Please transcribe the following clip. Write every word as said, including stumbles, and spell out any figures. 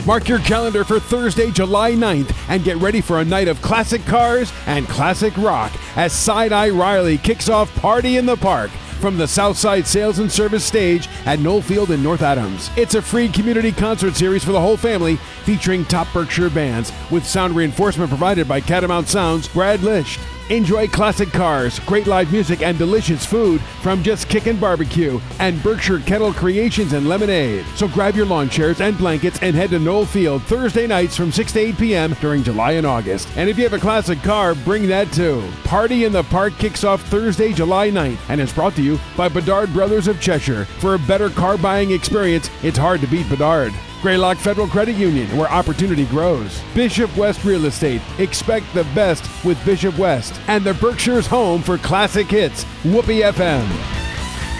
Mark your calendar for Thursday, July ninth, and get ready for a night of classic cars and classic rock as Side-Eye Riley kicks off Party in the Park from the Southside Sales and Service stage at Knoll Field in North Adams. It's a free community concert series for the whole family featuring top Berkshire bands with sound reinforcement provided by Catamount Sound's Brad Licht. Enjoy classic cars, great live music, and delicious food from Just Kickin' Barbecue and Berkshire Kettle Creations and Lemonade. So grab your lawn chairs and blankets and head to Knoll Field Thursday nights from six to eight p.m. during July and August. And if you have a classic car, bring that too. Party in the Park kicks off Thursday, July ninth, and is brought to you by Bedard Brothers of Cheshire. For a better car buying experience, it's hard to beat Bedard. Greylock Federal Credit Union, where opportunity grows. Bishop West Real Estate. Expect the best with Bishop West. And the Berkshire's home for classic hits, Whoopee F M.